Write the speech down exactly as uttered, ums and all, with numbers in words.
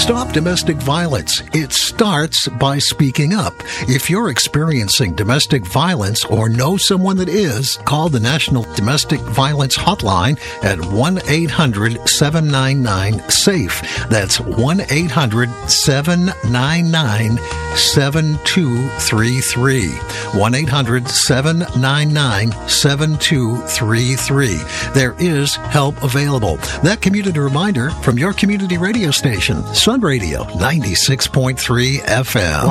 Stop domestic violence. It starts by speaking up. If you're experiencing domestic violence or know someone that is, call the National Domestic Violence Hotline at one eight hundred seven nine nine SAFE. That's one eight hundred seven nine nine seven two three three. one eight hundred seven nine nine seven two three three. There is help available. That community reminder from your community radio station, Sun Radio ninety-six point three F M.